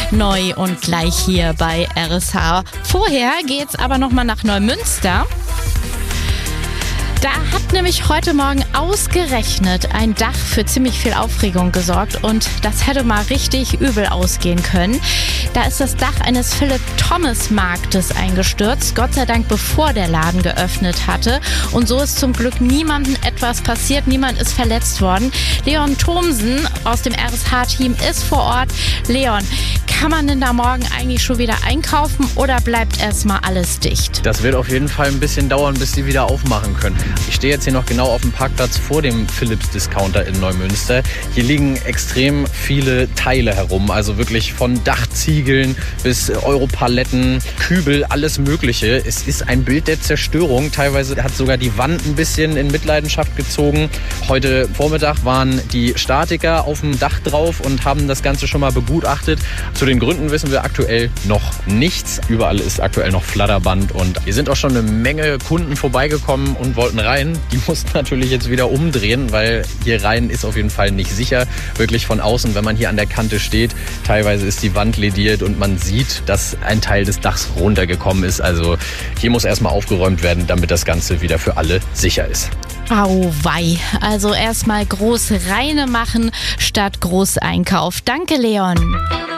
neu und gleich hier bei RSH. Vorher geht's aber nochmal nach Neumünster. Da hat nämlich heute Morgen ausgerechnet ein Dach für ziemlich viel Aufregung gesorgt und das hätte mal richtig übel ausgehen können. Da ist das Dach eines Philipp-Thomas-Marktes eingestürzt, Gott sei Dank bevor der Laden geöffnet hatte. Und so ist zum Glück niemandem etwas passiert, niemand ist verletzt worden. Leon Thomsen aus dem RSH-Team ist vor Ort. Leon, kann man denn da morgen eigentlich schon wieder einkaufen oder bleibt erstmal alles dicht? Das wird auf jeden Fall ein bisschen dauern, bis die wieder aufmachen können. Ich stehe jetzt hier noch genau auf dem Parkplatz vor dem Philips Discounter in Neumünster. Hier liegen extrem viele Teile herum, also wirklich von Dachziegeln bis Europaletten, Kübel, alles Mögliche. Es ist ein Bild der Zerstörung. Teilweise hat sogar die Wand ein bisschen in Mitleidenschaft gezogen. Heute Vormittag waren die Statiker auf dem Dach drauf und haben das Ganze schon mal begutachtet. Zu den Gründen wissen wir aktuell noch nichts. Überall ist aktuell noch Flatterband und hier sind auch schon eine Menge Kunden vorbeigekommen und wollten rein. Die mussten natürlich jetzt wieder umdrehen, weil hier rein ist auf jeden Fall nicht sicher. Wirklich von außen, wenn man hier an der Kante steht, teilweise ist die Wand lediert und man sieht, dass ein Teil des Dachs runtergekommen ist. Also hier muss erstmal aufgeräumt werden, damit das Ganze wieder für alle sicher ist. Auweih, also erstmal groß reine machen statt Großeinkauf. Danke, Leon.